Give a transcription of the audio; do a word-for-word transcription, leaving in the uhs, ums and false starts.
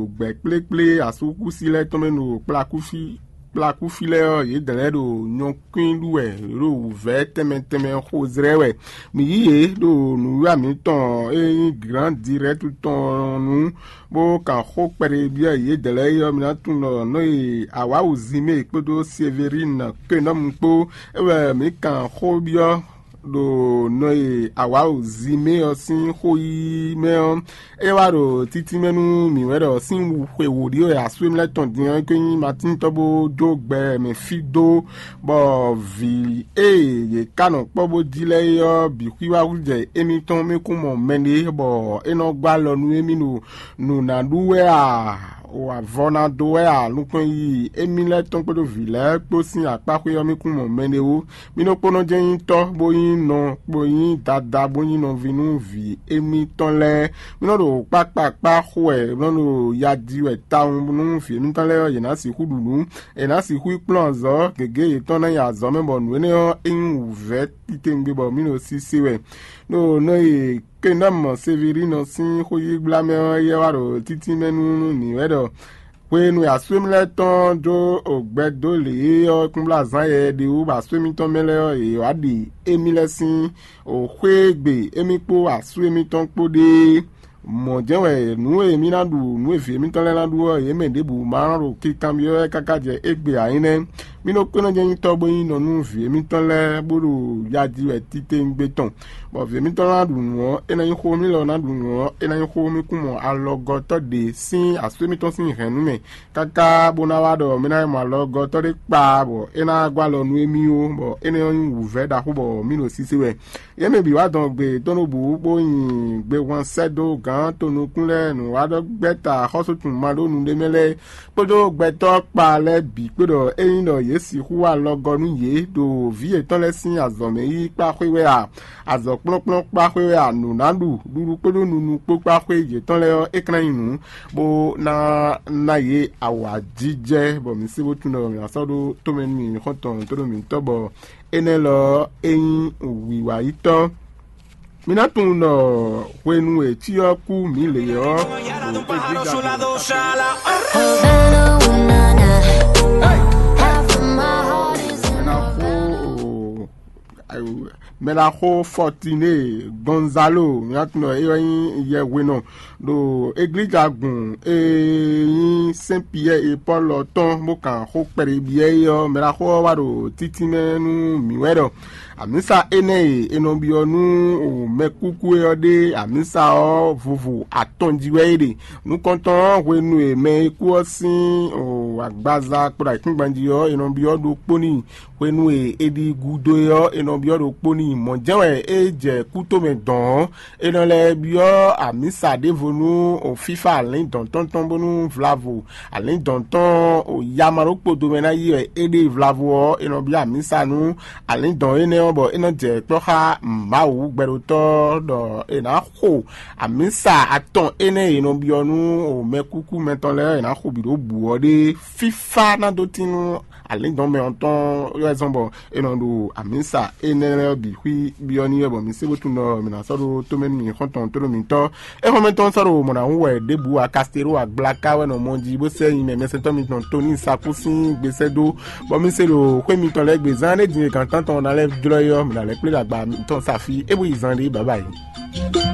gbẹ kple asuku si le tome no plakufi plakufi le ye dele do nyokin luwe ro ve teme teme khozrewe mi ye do nu ya mi ton e grand direct ton nu bo kan kho pere bia ye dele yo mi na tun no no e awa uzime pedo Severine ke no mpo e mi kan kho bia do noi awa uzime osin hoyi me e wa ro titi menu mi we do sin we wori o ya swim le ton din ke Martin tobo do gbe me fido bo vi e ye kanon pobo dile yo bi kwiwa uje emi ton me ku mo meni bo eno gba lo nu emi no no na duwe a o avona doe a lukun yi emi le ton podo vile po sin apakwe yo mi ku mo meni o mi no pono je yin to bo yin no bo yin dada bo yin no vinu vi emi ton le mi no do pa pa pa ho e no no ya di we ta un nu fi mi ton le ye na si hudunu e na si hu plan zo gege ye ton na ya zo me bo nu ne o in ve titengbe bo mi no si si we no no e Kendam Severino sin khoyi blame ye waro titi menu ni wedo we nu ya swim le ton do ogbedo le o kunbla zan ye de u ba swim ton mele e wa di emi lesin o khwegbe emi po a swim ton po de mo jewe nu emi na du nu efi emi ton le na du o ye me de bu ma ro ki cambio e kaka je egbe aine mi no kono je to bo yin no nu fi emi ton le buru ya di we tite ngbe ton bo fi emi ton la du won e na yin kho mi lo na du won e na yin kho mi ku mo alogo to de sin aso emi ton sin henu me kaka bo na wa do mi na mo alogo to de pa bo e na gwa lo nu emi o bo e na yin wu ve da ku bo mi no si se we ye me bi wa don gbe to no bu bo yin gbe won sedo gan to no kunle nu wa do gbeta hospital ma do nu de mele podo gbeto pa le bi podo e yin do yesi huwa logonu ye do vie ton lesin azome yi pa khwewe a azo plonplon pa khwewe a nu nandu duru podo nunu po pa khwe ye ton le ekran inu bo na na ye awa jije bo mi se bo tun no mi asodo to men mi khonton to do mi to bo enelo eyin wiwa ito mina tun no wenu e ti o ku mi le yo Melaho Fortune Gonzalo miatno eyin ye weno do église agun e Saint Pierre et Paul ton mo kan ho pere bie yo melaho wa do titi menu miwedo amisa ene enobionu o mekuku yode amisa o vuvu atonjiwede nu konton wenu e me ku osin o agbaza kura kingbanji yo enobiodo poni wenu e edi gudo yo enobiodo poni monjewe eje kuto me don enole bio amisa devonu o FIFA alin don ton ton bonu vlavo alin don ton o yamaro podo mena yi ede vlavo enobia amisa nu alin don ene bo eno je toha mawu gberoto do ena ho amisa aton ene enobionu o mekuku mentole ena ho bi do buode FIFA na dotinu alin don me onton yo ezombo enondo amisa ene bi hui bioni ebo mi sebo tuno mi na soro to men mi konton to mi to e ho meton soro mo na we debu a castero a blaka we no monji bo se yin me me se to mi ton toni sakusin gbese do bo mi se lo kwe mi ton le gbe zan le din kan tan ton na le joyo mi na le ple agba mi ton safi e bo izan de bye bye.